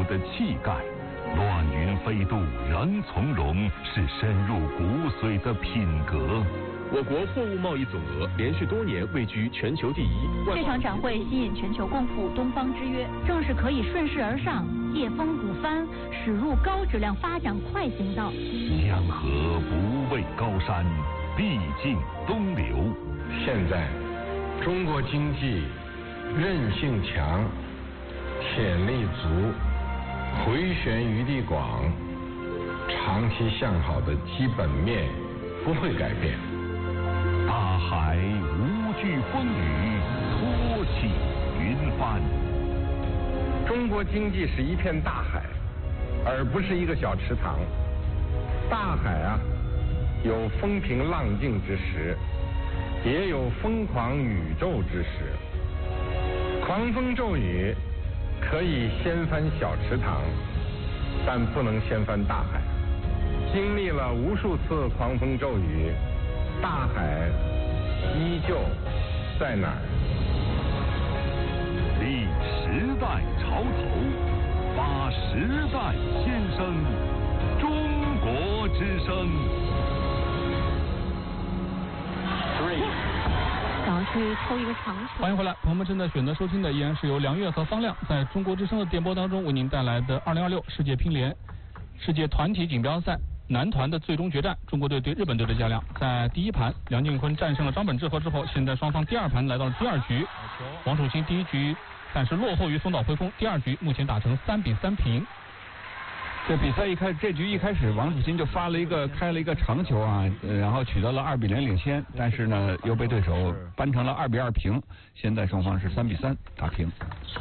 的气概。乱云飞渡仍从容，是深入骨髓的品格。 我国货物贸易总额连续多年位居全球第一。 这场展会吸引全球共赴东方之约，正是可以顺势而上，借风鼓帆，驶入高质量发展快行道。 江河不畏高山，必尽东流。 现在，中国经济韧性强，潜力足，回旋余地广，长期向好的基本面不会改变。 大海无惧风雨，托起云帆。 中国经济是一片大海，而不是一个小池塘。大海啊，有风平浪静之时，也有疯狂宇宙之时。狂风骤雨可以掀翻小池塘，但不能掀翻大海。经历了无数次狂风骤雨，大海依旧在哪儿？ 立时代潮头，发时代先声，中国之声。 想要去抽一个长球。 欢迎回来，朋友们正在选择收听的依然是由梁月和方亮在中国之声的电波当中为您带来的2026世界乒联世界团体锦标赛男团的最终决战，中国队对日本队的较量。在第一盘，梁靖昆战胜了张本智和之后，现在双方第二盘来到了第二局。王楚钦第一局暂时落后于松岛辉空，第二局目前打成3-3平。 这比赛这局一开始，王楚钦就开了一个长球啊，然后取得了2-0领先，但是呢又被对手扳成了2-2平，现在双方是3-3打平。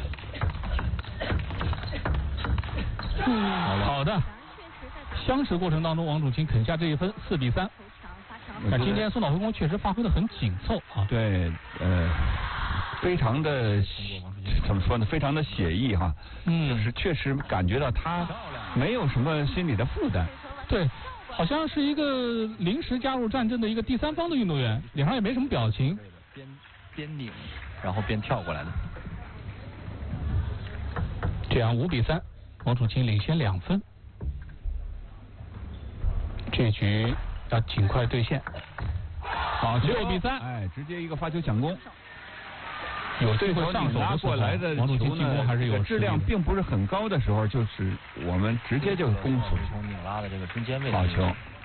好的。相持过程当中，王楚钦啃下这一分，4-3。但今天松岛辉空确实发挥得很紧凑啊。 对，非常的怎么说呢？非常的写意哈。就是确实感觉到他没有什么心理的负担。 对，好像是一个临时加入战阵的一个第三方的运动员，脸上也没什么表情。 边拧，然后边跳过来的。 这样5-3，王楚钦领先2分。这局要尽快兑现。好，6-3， 哎，直接一个发球抢攻。 有机会上手的过来的王楚钦进攻还是有质量并不是很高的时候，就是我们直接就攻出从拧拉的这个中间位置好球。